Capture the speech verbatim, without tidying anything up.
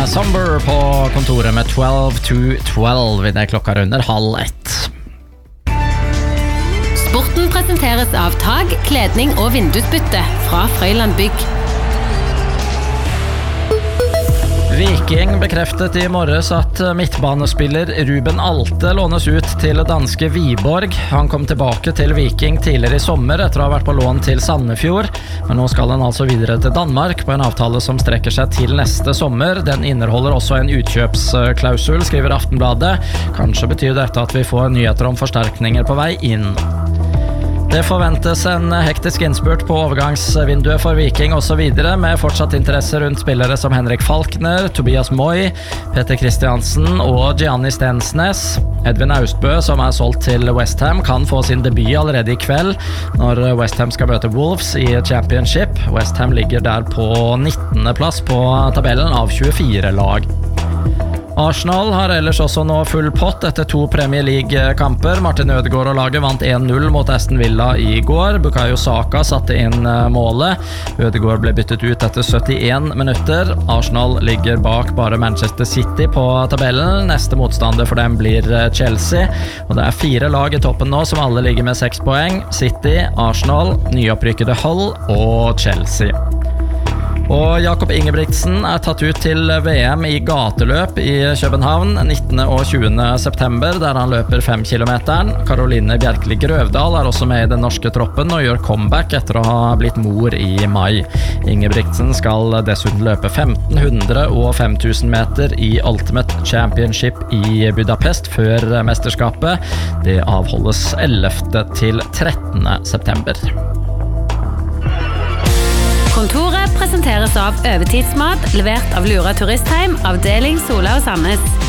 Somber på kontoret med twelve to twelve. Det er klokka runder halv ett. Sporten presenteres av tag, kledning og vindusbytte fra Frøyland Bygg. Viking bekreftet i morges at midtbanespiller Ruben Alte lånes ut til danske Viborg. Han kom tilbake til Viking tidligere i sommer etter å ha vært på lån til Sandefjord, men nå skal han altså videre til Danmark på en avtale som strekker seg til neste sommer. Den inneholder også en utkjøpsklausul, skriver Aftenbladet. Kanskje betyr dette at vi får nyheter om forsterkninger på vei inn. Det forventes en hektisk innspurt på overgangsvinduet for Viking og så videre, med fortsatt interesse rundt spillere som Henrik Falkner, Tobias Moy, Peter Christiansen og Gianni Stensnes. Edvin Austbø, som er solgt til West Ham, kan få sin debut allerede i kveld når West Ham skal møte Wolves i Championship. West Ham ligger der på nittende plass på tabellen av tjuefire lag. Arsenal har ellers også nå full pott etter to Premier League-kamper. Martin Ødegaard og laget vant en null mot Aston Villa i går. Bukayo Saka satte inn målet. Ødegaard ble byttet ut etter syttien minutter. Arsenal ligger bak bare Manchester City på tabellen. Neste motstander for dem blir Chelsea. Og det er fire lag i toppen nå som alle ligger med seks poeng. City, Arsenal, nyopprykkede Hull og Chelsea. Og Jakob Ingebrigtsen er tatt ut til V M i gateløp i København nittende og tjuende september, der han løper fem kilometer. Caroline Bjerkeli Grøvdal er også med i den norske troppen og gjør comeback etter å ha blitt mor i mai. Ingebrigtsen skal dessuten løpe femten hundre og fem tusen meter i Ultimate Championship i Budapest før mesterskapet. Det avholdes ellevte til trettende september. Kontoret presenteres av Øvertidsmat, levert av Lura Turistheim, avdeling Sola og Sandnes.